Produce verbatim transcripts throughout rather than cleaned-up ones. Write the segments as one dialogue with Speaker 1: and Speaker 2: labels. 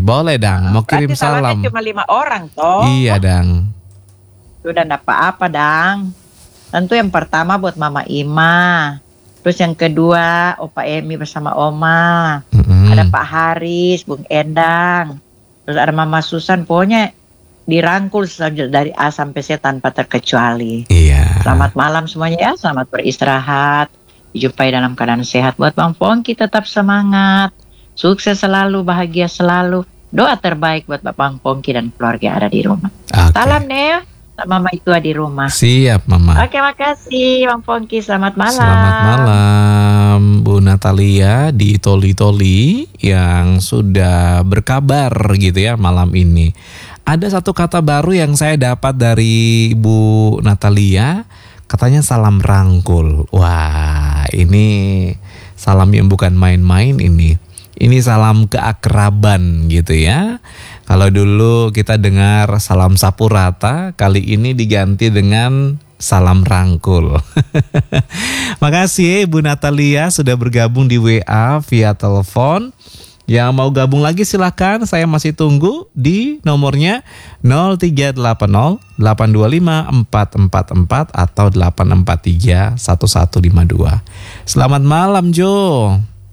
Speaker 1: Boleh Dang, mau kirim
Speaker 2: Berarti
Speaker 1: salam.
Speaker 2: salahnya cuma lima orang toh.
Speaker 1: Iya Dang.
Speaker 2: Sudah enggak apa-apa Dang. Tentu yang pertama buat Mama Ima. Terus yang kedua Opa Emi bersama Oma.
Speaker 1: Mm-mm.
Speaker 2: Ada Pak Haris, Bung Endang. Terus ada Mama Susan. Pokoknya dirangkul dari A sampai Z tanpa terkecuali.
Speaker 1: Iya.
Speaker 2: Selamat malam semuanya ya. Selamat beristirahat. Dijumpai dalam keadaan sehat. Buat Bang Pongki tetap semangat. Sukses selalu, bahagia selalu. Doa terbaik buat Bang Pongki dan keluarga ada di rumah.
Speaker 1: Okay.
Speaker 2: Salam Neo. Mama itu di rumah.
Speaker 1: Siap Mama.
Speaker 2: Oke, makasih Bang Pongki. Selamat malam.
Speaker 1: Selamat malam Bu Natalia di Toli-Toli yang sudah berkabar gitu ya malam ini. Ada satu kata baru yang saya dapat dari Bu Natalia, katanya salam rangkul. Wah, ini salam yang bukan main-main ini. Ini salam keakraban gitu ya. Kalau dulu kita dengar salam sapu rata, kali ini diganti dengan salam rangkul. Makasih Bu Natalia sudah bergabung di W A via telepon. Yang mau gabung lagi silakan, saya masih tunggu di nomornya nol tiga delapan nol delapan dua lima empat empat empat atau delapan empat tiga satu satu lima dua. Selamat malam Jo.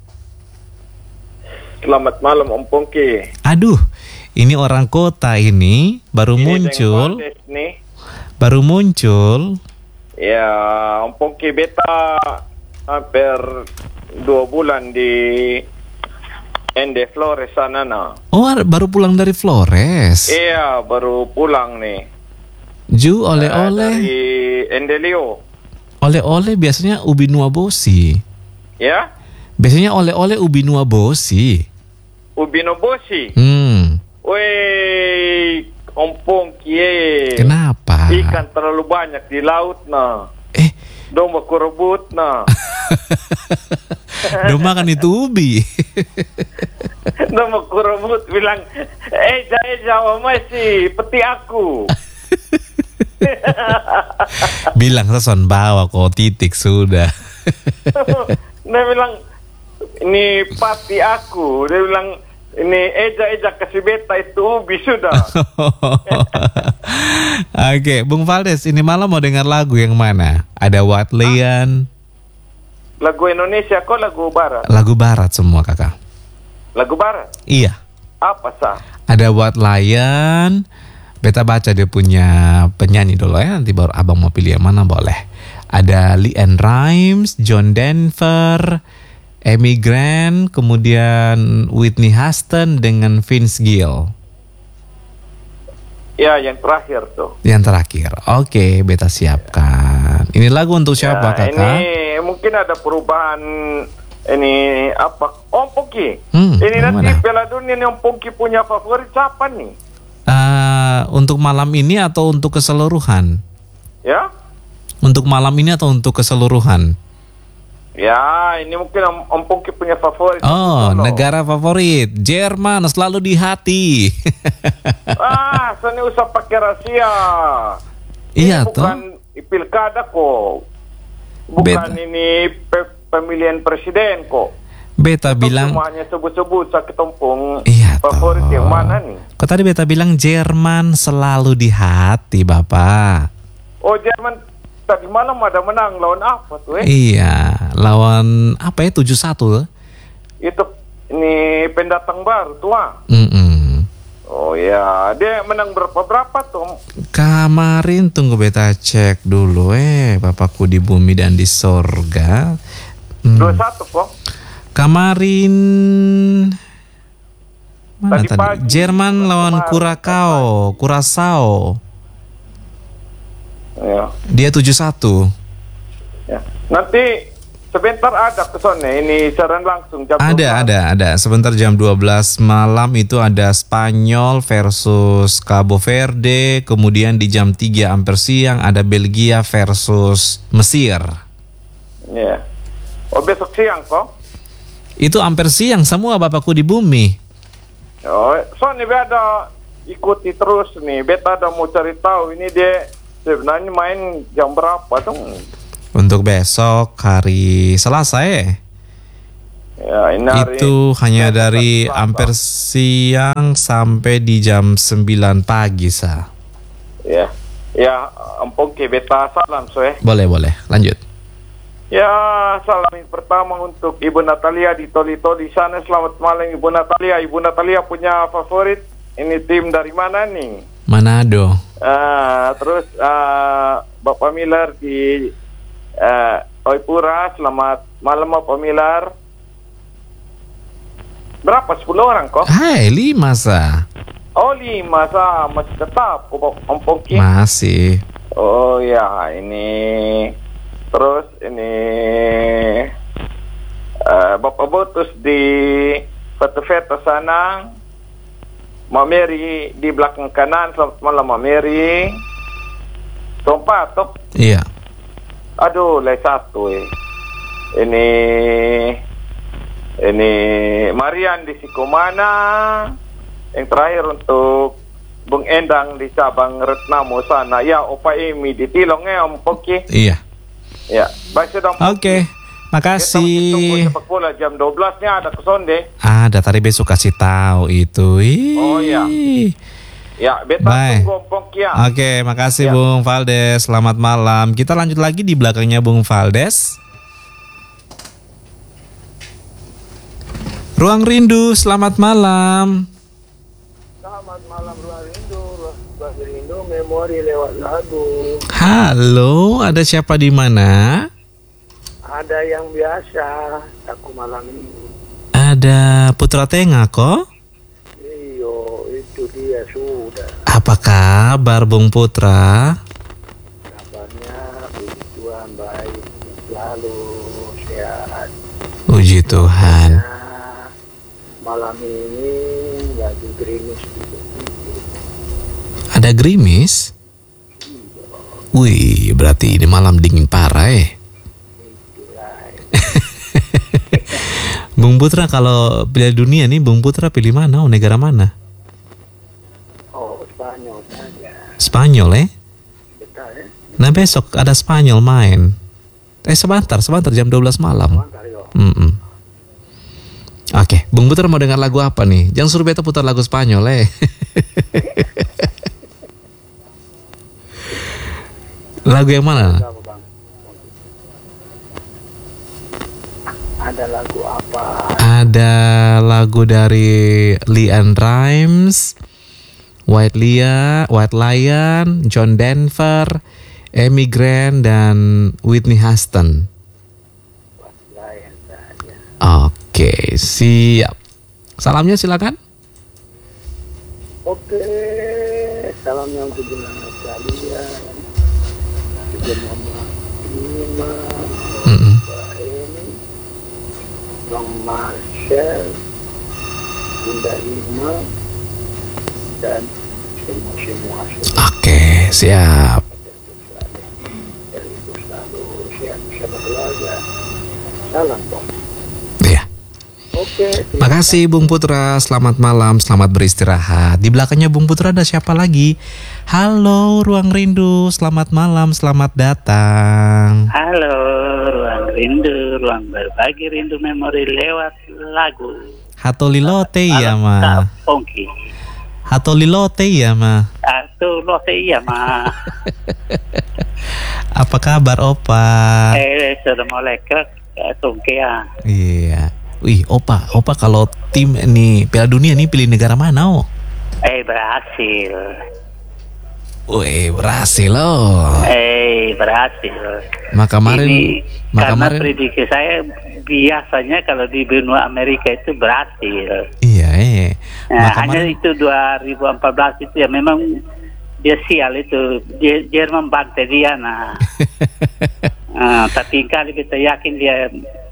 Speaker 3: Selamat malam Om Pongki.
Speaker 1: Aduh, ini orang kota ini baru
Speaker 3: ini
Speaker 1: muncul.
Speaker 3: Nih.
Speaker 1: Baru muncul.
Speaker 3: Ya, Om Pongki beta hampir dua bulan di Ende Flores sana nah.
Speaker 1: Oh, baru pulang dari Flores.
Speaker 3: Iya, baru pulang nih.
Speaker 1: Ju oleh-oleh.
Speaker 3: Uh, dari Endelio.
Speaker 1: Oleh-oleh biasanya ubi nuabosi.
Speaker 3: Ya?
Speaker 1: Biasanya oleh-oleh ubi nuabosi.
Speaker 3: Ubi nuabosi.
Speaker 1: Hmm.
Speaker 3: Weh, Om Pongki.
Speaker 1: Kenapa?
Speaker 3: Ikan terlalu banyak di laut nah.
Speaker 1: Eh,
Speaker 3: domba kurebut nah.
Speaker 1: Domba kan itu ubi.
Speaker 3: Domba kurebut bilang, eh jaya Jawa masih peti aku.
Speaker 1: Bilang seson bawa kok titik sudah.
Speaker 3: Dia bilang ini pati aku. Dia bilang ini eja-eja kasih beta itu ubi sudah.
Speaker 1: Oke, Bung Valdes, ini malam mau dengar lagu yang mana? Ada Wat Lian.
Speaker 3: Lagu Indonesia kok lagu barat?
Speaker 1: Lagu barat semua kakak.
Speaker 3: Lagu barat?
Speaker 1: Iya.
Speaker 3: Apa sah?
Speaker 1: Ada Wat Lian. Beta baca dia punya penyanyi dulu ya. Nanti baru abang mau pilih yang mana boleh. Ada LeAnn Rimes, John Denver, Amy Grant, kemudian Whitney Houston dengan Vince Gill.
Speaker 3: Ya, yang terakhir tuh.
Speaker 1: Yang terakhir. Oke, beta siapkan. Ini lagu untuk siapa,
Speaker 3: ya,
Speaker 1: kakak?
Speaker 3: Ini mungkin ada perubahan. Ini apa? Om Pongki.
Speaker 1: Hmm,
Speaker 3: ini nanti
Speaker 1: mana?
Speaker 3: Piala Dunia ini Om Pongki punya favorit siapa nih?
Speaker 1: Uh, untuk malam ini atau untuk keseluruhan?
Speaker 3: Ya?
Speaker 1: Untuk malam ini atau untuk keseluruhan?
Speaker 3: Ya, ini mungkin Om, Om Pongki punya favorit.
Speaker 1: Oh,
Speaker 3: Solo.
Speaker 1: negara favorit Jerman selalu di hati.
Speaker 3: Ah, sana usah pakai rahasia.
Speaker 1: Iya
Speaker 3: ini bukan
Speaker 1: toh.
Speaker 3: Pilkada kok. Bukan
Speaker 1: Beta.
Speaker 3: ini pe- pemilihan presiden kok.
Speaker 1: Beta
Speaker 3: Atau
Speaker 1: bilang
Speaker 3: semuanya sebut-sebut sakit tumpung.
Speaker 1: iya
Speaker 3: favorit
Speaker 1: toh.
Speaker 3: yang mana nih?
Speaker 1: Kok tadi beta bilang Jerman selalu di hati, Bapak.
Speaker 3: Oh, Jerman tadi malam ada menang lawan apa tuh eh?
Speaker 1: Iya, lawan apa ya tujuh satu.
Speaker 3: Itu ini pendatang baru tuh ah.
Speaker 1: Mm-mm.
Speaker 3: Oh ya, dia menang berapa-berapa tuh?
Speaker 1: Kemarin tunggu beta cek dulu eh Bapakku di bumi dan di sorga. Hmm.
Speaker 3: dua satu kok.
Speaker 1: Kemarin mana
Speaker 3: Tadi
Speaker 1: tadi?
Speaker 3: pagi.
Speaker 1: Jerman lawan
Speaker 3: Kemarin,
Speaker 1: Curacao, Curaçao.
Speaker 3: Ya.
Speaker 1: Dia tujuh satu.
Speaker 3: Ya. Nanti sebentar ada kesana ini siaran langsung jam
Speaker 1: Ada,
Speaker 3: dua belas.
Speaker 1: ada, ada. Sebentar jam dua belas malam itu ada Spanyol versus Cabo Verde. Kemudian di jam tiga hampir siang ada Belgia versus Mesir.
Speaker 3: Ya. Oh, besok siang kok.
Speaker 1: Itu hampir siang semua Bapakku di bumi.
Speaker 3: Oh, soalnya dia ada ikuti terus nih. Beta ada mau cari tahu ini dia sebenarnya main jam berapa dong?
Speaker 1: Untuk besok hari Selasa ya?
Speaker 3: Ya, ini hari
Speaker 1: Itu hanya
Speaker 3: Selasa,
Speaker 1: dari
Speaker 3: Selasa.
Speaker 1: hampir siang sampai di jam sembilan pagi, Sa.
Speaker 3: Ya, ya, ampun ke beta salam so eh.
Speaker 1: Boleh, boleh. Lanjut.
Speaker 3: Ya, salam yang pertama untuk Ibu Natalia di Toli-Toli sana. Selamat malam Ibu Natalia. Ibu Natalia punya favorit ini tim dari mana nih?
Speaker 1: Manado.
Speaker 3: Ah, terus ah, Bapak Miller di uh, Oipura. Selamat malam Bapak Miller. Berapa? sepuluh orang kok?
Speaker 1: Hai, lima, Sa.
Speaker 3: Oh, lima sah. Masih tetap Om Pongki.
Speaker 1: Masih.
Speaker 3: Oh ya, ini terus ini uh, Bapak Botus di Feta-Feta sana, Mak Mary di belakang kanan. Selamat malam Mak Mary. Tompa tok.
Speaker 1: Iya.
Speaker 3: Aduh, lay satu eh. Ini ini Marian di Sikomana. Yang terakhir untuk Bung Endang di Sabang Retnamo sana. Ya, Opa Emi di Tilong eh Om Poki.
Speaker 1: Iya.
Speaker 3: Ya, baik sudah.
Speaker 1: Oke. Makasih.
Speaker 3: Tunggu sepak bola jam dua belas-nya ada kesonde.
Speaker 1: Ada tadi besok kasih tahu itu. Ih.
Speaker 3: Oh, iya. Ya, beta
Speaker 1: Bye.
Speaker 3: tunggu Om Poki ya.
Speaker 1: Oke, makasih
Speaker 3: Ya.
Speaker 1: Bung Valdes. Selamat malam. Kita lanjut lagi di belakangnya Bung Valdes. Ruang Rindu, selamat malam.
Speaker 4: Selamat malam Ruang Rindu, Ruang Rindu memori lewat lagu.
Speaker 1: Halo, ada siapa di mana?
Speaker 4: Ada yang biasa, aku malam ini.
Speaker 1: Ada Putra Tengah kok?
Speaker 4: Iyo, itu dia sudah.
Speaker 1: Apa kabar Bung Putra?
Speaker 4: Kabarnya puji Tuhan baik, selalu sehat.
Speaker 1: Puji Tuhan.
Speaker 4: Nah, malam ini lagi gerimis gitu.
Speaker 1: Ada gerimis? Wih, berarti ini malam dingin parah eh. Bung Putra kalau Piala Dunia nih, Bung Putra pilih mana? Oh, negara mana?
Speaker 4: Oh, Spanyol saja.
Speaker 1: Spanyol eh?
Speaker 4: Betul ya?
Speaker 1: Nah besok ada Spanyol main. Eh sebentar, sebentar jam dua belas malam.
Speaker 4: Sebentar yo.
Speaker 1: Mm-mm. Oke, Bung Putra mau dengar lagu apa nih? Jangan suruh beta putar lagu Spanyol eh. Lagu yang mana?
Speaker 4: Apa, Bang? Ada lagu apa?
Speaker 1: Ada lagu dari Leanne Rimes, White Lia, White Lion, John Denver, Amy Grant, dan Whitney Houston.
Speaker 4: Lain saja.
Speaker 1: Oke, siap. Salamnya silakan.
Speaker 4: Oke, salamnya untuk jenazah sekalian, juga Mama Ima,
Speaker 1: Mm-mm.
Speaker 4: Mbak Eni, Bang Marcel, Bunda Ima, dan semua-semua
Speaker 1: Oke, siap.
Speaker 4: dari itu selalu sehat bersama keluarga. Salam dong.
Speaker 1: Iya.
Speaker 4: Oke,
Speaker 1: Makasih Bung Putra, selamat malam, selamat beristirahat. Di belakangnya Bung Putra ada siapa lagi? Halo Ruang Rindu, selamat malam, selamat datang.
Speaker 5: Halo, Ruang Rindu, Ruang Berbagi Rindu Memori lewat lagu.
Speaker 1: Hatolilote ya
Speaker 5: Kak
Speaker 1: ma.
Speaker 5: Pongki.
Speaker 1: Hatolilote ya ma.
Speaker 5: Atau lote iya mah.
Speaker 1: Apa kabar Opa?
Speaker 5: Eh, sudah mulai krek, Pongki ya.
Speaker 1: Iya. Wih Opa, Opa kalau tim nih Piala Dunia nih pilih negara mana oh?
Speaker 5: Eh, berhasil.
Speaker 1: Wih berhasil loh.
Speaker 5: Eh, berhasil.
Speaker 1: Maka kemarin,
Speaker 5: Ini
Speaker 1: maka
Speaker 5: karena
Speaker 1: kemarin.
Speaker 5: prediksi saya biasanya kalau di benua Amerika itu berhasil.
Speaker 1: Iya eh.
Speaker 5: Nah,
Speaker 1: Maka
Speaker 5: hanya
Speaker 1: kemarin-
Speaker 5: itu dua ribu empat belas itu ya memang dia sial itu, dia Jerman bantai dia nah. Nah, tapi kali kita yakin dia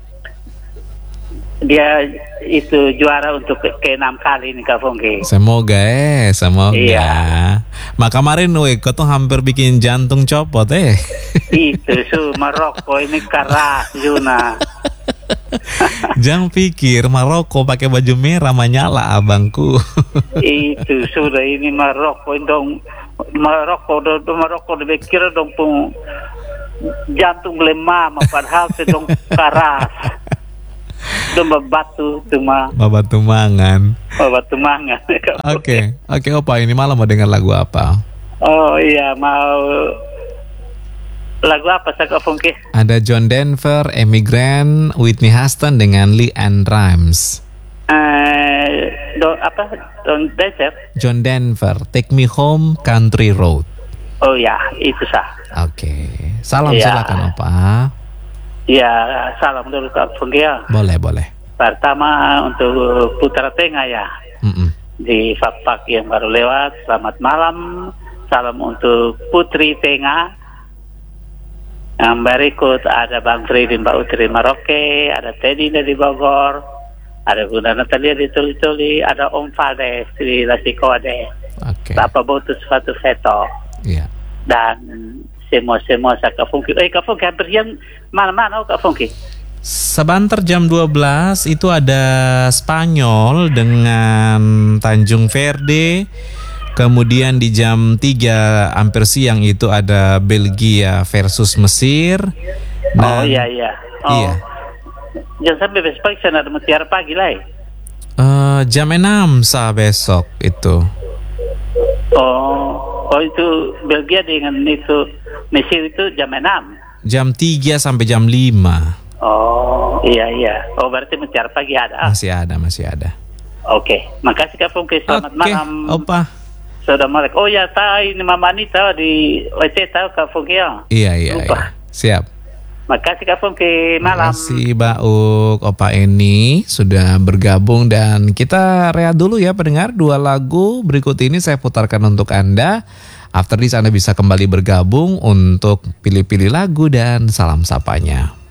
Speaker 5: dia itu juara untuk ke keenam kali ini Kak Pongki.
Speaker 1: Semoga eh, semoga.
Speaker 5: Iya.
Speaker 1: Maka kemarin weh, kau tuh hampir bikin jantung copot eh.
Speaker 5: Itu su Maroko ini keras Yuna.
Speaker 1: Jangan pikir Maroko pakai baju merah menyala abangku.
Speaker 5: Itu sudah ini Maroko dong, Maroko dong, Maroko lebih kira dong pun jantung lemah, padahal itu dong keras. Domba batu cuma
Speaker 1: Babatu mangan.
Speaker 5: batu manga.
Speaker 1: Oke, oke Opa, ini malam mau dengar lagu apa?
Speaker 5: Oh iya, mau lagu apa saya Kak Fungki?
Speaker 1: Ada John Denver, Amy Grant, Whitney Houston dengan LeAnn Rimes.
Speaker 5: Eh, do, apa? Don Denver?
Speaker 1: John Denver, Take Me Home, Country Road.
Speaker 5: Oh ya, itu sah.
Speaker 1: Oke, salam
Speaker 5: Iya.
Speaker 1: silakan Opa.
Speaker 5: Ya, salam dulu Kak Fungki ya.
Speaker 1: Boleh, boleh.
Speaker 5: Pertama untuk Putra Tengah ya.
Speaker 1: Mm-mm.
Speaker 5: Di Fapak yang baru lewat, selamat malam. Salam untuk Putri Tengah. Yang berikut ada Bang Freddy, Mbak Utri Maroke, ada Teddy dari Bogor, ada Bunda Natalia di Tuli-Tuli, ada Om Fades di Lasikode,
Speaker 1: Oke.
Speaker 5: Bapak Botus Fatu Veto,
Speaker 1: Iya.
Speaker 5: dan semua-semua saya Kak Fungki. Eh Kak Fungki, hampir yang mana-mana oh, Kak Fungki.
Speaker 1: Sebantar jam dua belas itu ada Spanyol dengan Tanjung Verde. Kemudian di jam tiga hampir siang itu ada Belgia versus Mesir.
Speaker 5: Oh iya iya. Oh.
Speaker 1: Iya.
Speaker 5: Jangan sampai besok saya ada mutiara pagi lah. eh.
Speaker 1: Eh, jam enam sah besok itu.
Speaker 5: Oh, oh itu Belgia dengan itu Mesir itu jam enam.
Speaker 1: Jam tiga sampai jam lima.
Speaker 5: Oh iya iya. Oh berarti mutiara pagi ada.
Speaker 1: Masih ada, masih ada.
Speaker 5: Oke, makasih Kak Fungki. Selamat
Speaker 1: Oke,
Speaker 5: malam.
Speaker 1: Opa.
Speaker 5: Assalamualaikum. Oh ya, tahu ini Mama Anita di W C tahu Kak Fungki ya.
Speaker 1: Iya, iya,
Speaker 5: Lupa.
Speaker 1: iya. Siap.
Speaker 5: Makasih Kak Fungki. Malam.
Speaker 1: Terima kasih Bauk, Opa Eni sudah bergabung dan kita rehat dulu ya pendengar. Dua lagu berikut ini saya putarkan untuk Anda. After this Anda bisa kembali bergabung untuk pilih-pilih lagu dan salam sapanya.